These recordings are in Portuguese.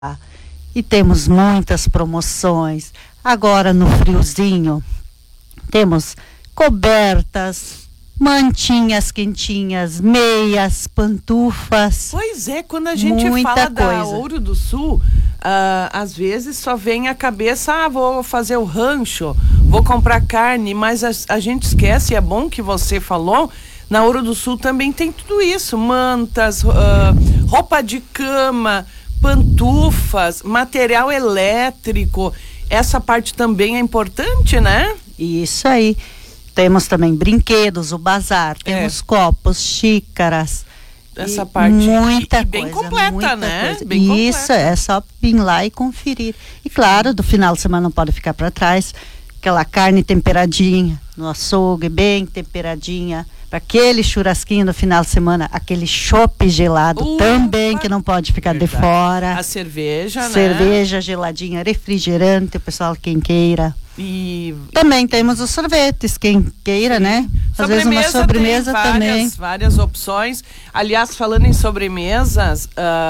E temos muitas promoções. Agora no friozinho, temos cobertas, mantinhas quentinhas, meias, pantufas. Pois é, quando a gente fala da Ouro do Sul, às vezes só vem à cabeça, vou fazer o rancho, vou comprar carne, mas a gente esquece, é bom que você falou, na Ouro do Sul também tem tudo isso, mantas, roupa de cama, pantufas, material elétrico, essa parte também é importante, né? Isso aí. Temos também brinquedos, o bazar, temos copos, xícaras. Essa parte muita bem coisa, completa, muita né? Coisa. Bem Isso, completa. é só vir lá e conferir. E claro, do final de semana não pode ficar para trás, aquela carne temperadinha no açougue, bem temperadinha, para aquele churrasquinho no final de semana, aquele chopp gelado também, que não pode ficar de fora. A cerveja, né? Cerveja geladinha, refrigerante, o pessoal quem queira. E também temos os sorvetes, quem queira, né? Às vezes uma sobremesa também. Várias opções. Aliás, falando em sobremesas,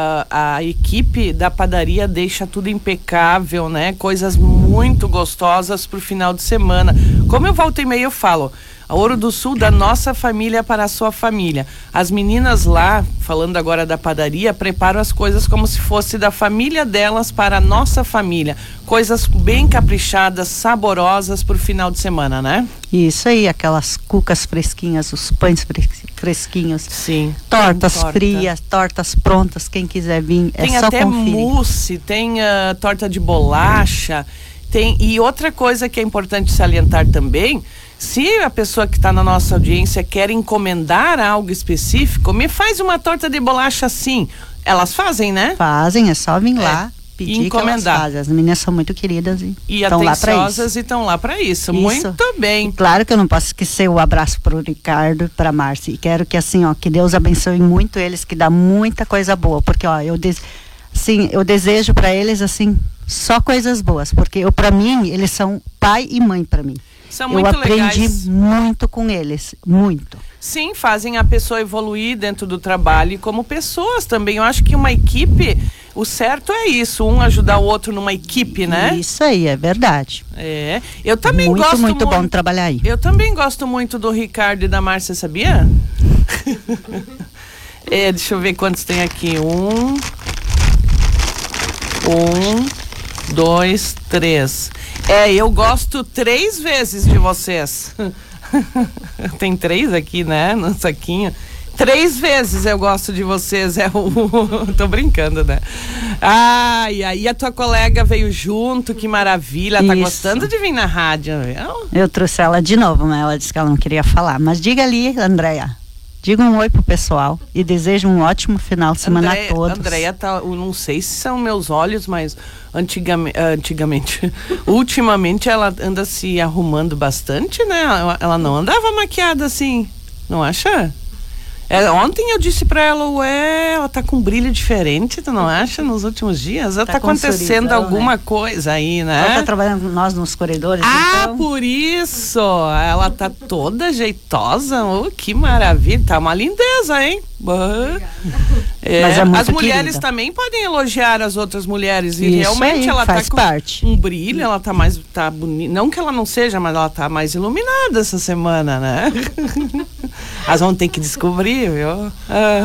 a equipe da padaria deixa tudo impecável, né? Coisas muito gostosas pro final de semana. Como eu volto e meio eu falo, a Ouro do Sul, da nossa família para a sua família. As meninas lá, falando agora da padaria, preparam as coisas como se fosse da família delas para a nossa família. Coisas bem caprichadas, saborosas pro final de semana, né? Isso aí, aquelas cucas fresquinhas, os pães fresquinhos. Sim. Tortas frias, tortas prontas, quem quiser vir, é só conferir. Tem até mousse, tem torta de bolacha, e outra coisa que é importante salientar também, se a pessoa que está na nossa audiência quer encomendar algo específico, me faz uma torta de bolacha assim. Elas fazem, né? Fazem, é só vir lá, pedir encomendar. Que elas fazem. As meninas são muito queridas e estão lá para isso. E estão lá para isso. Muito bem. E claro que eu não posso esquecer o abraço para o Ricardo e para a Márcia. E quero que assim, que Deus abençoe muito eles, que dá muita coisa boa. Porque, eu desejo para eles, assim, só coisas boas. Porque para mim, eles são pai e mãe para mim. São muito aprendi legais. Muito com eles, muito. Sim, fazem a pessoa evoluir dentro do trabalho e como pessoas também. Eu acho que uma equipe, o certo é isso, um ajudar o outro numa equipe, né? Isso aí, é verdade. Eu também gosto muito bom trabalhar aí. Eu também gosto muito do Ricardo e da Márcia, sabia? Deixa eu ver quantos tem aqui. 1, 2, 3. Eu gosto 3 vezes de vocês. Tem 3 aqui, né? No saquinho. 3 vezes eu gosto de vocês. Tô brincando, né? E a tua colega veio junto, que maravilha. Tá gostando de vir na rádio, viu? Eu trouxe ela de novo, mas ela disse que ela não queria falar. Mas diga ali, Andréia. Diga um oi pro pessoal e desejo um ótimo final de semana a todos. Andréia, eu não sei se são meus olhos, mas ultimamente ela anda se arrumando bastante, né? Ela não andava maquiada assim, não acha? Ontem eu disse pra ela, ela tá com um brilho diferente, tu não acha, nos últimos dias? Tá acontecendo alguma coisa aí, né? Ela tá trabalhando com nós nos corredores, então. Por isso! Ela tá toda jeitosa, que maravilha, tá uma lindeza, hein? Mas é muito as mulheres querida. Também podem elogiar as outras mulheres e isso realmente aí, ela faz tá com parte. Um brilho, ela tá bonita, não que ela não seja, mas ela tá mais iluminada essa semana, né? Elas vão ter que descobrir, viu?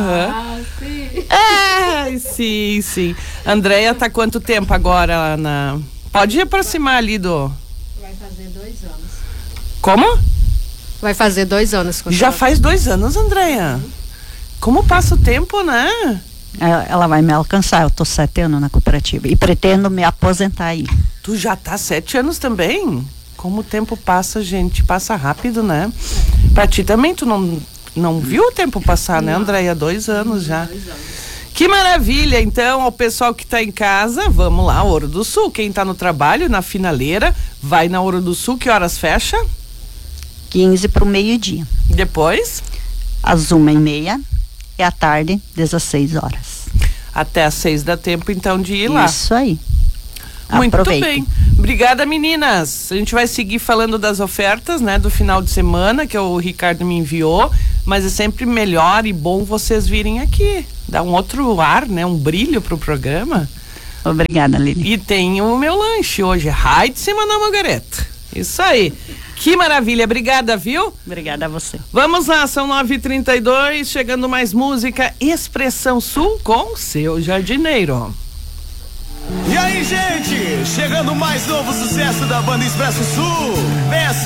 Sim. Sim. Andréia tá quanto tempo agora Pode aproximar ali do... Vai fazer 2 anos. Como? Vai fazer 2 anos. Já faz 2 anos, Andréia. Como passa o tempo, né? Ela vai me alcançar, eu tô 7 anos na cooperativa e pretendo me aposentar aí. Tu já tá 7 anos também? Como o tempo passa, gente, passa rápido, né? Pra ti também, tu não viu o tempo passar, né, Andréia? 2 anos já. 2 anos. Que maravilha, então, ao pessoal que tá em casa, vamos lá, Ouro do Sul. Quem tá no trabalho, na finaleira, vai na Ouro do Sul, que horas fecha? 15 pro meio-dia. Depois? Às 1h30 e à tarde, 16 horas. Até às 6 dá tempo, então, de ir lá. Isso aí. Muito Aproveitem. bem. Obrigada, meninas. A gente vai seguir falando das ofertas, né, do final de semana, que o Ricardo me enviou, mas é sempre melhor e bom vocês virem aqui. Dá um outro ar, né, um brilho pro programa. Obrigada, Aline. E tem o meu lanche hoje, Rai de Cima da Margareta. Isso aí. Que maravilha, obrigada, viu? Obrigada a você. Vamos lá, são 9h32, chegando mais música Expressão Sul com Seu Jardineiro. E aí, gente, chegando mais novo sucesso da banda Expresso Sul. Vem assim.